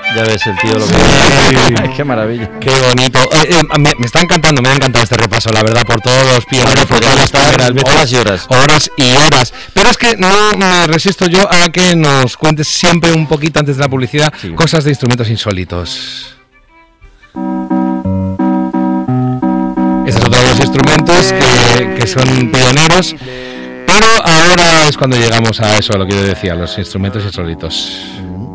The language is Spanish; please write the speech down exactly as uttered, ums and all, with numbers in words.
Ya ves el tío lo que es. Qué maravilla. Qué bonito. Eh, eh, me, me está encantando, me ha encantado este repaso, la verdad, por todos los pioneros, por todas las primeras veces. Horas y horas. Horas y horas. Pero es que no me resisto yo a que nos cuentes siempre un poquito antes de la publicidad, sí, cosas de instrumentos insólitos. Estos son todos los instrumentos que, que son pioneros. Pero ahora es cuando llegamos a eso, lo que yo decía, los instrumentos insólitos.